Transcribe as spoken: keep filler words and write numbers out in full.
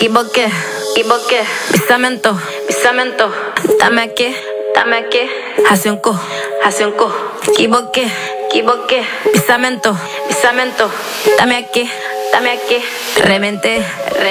equivoqué, equivoqué. Pisamento, pisamento. Dame aquí, dame aquí. Hace un co, hace un co. Equivoqué, equivoqué. Pisamento, pisamento. Dame aquí, dame aquí. Reventé, reventé.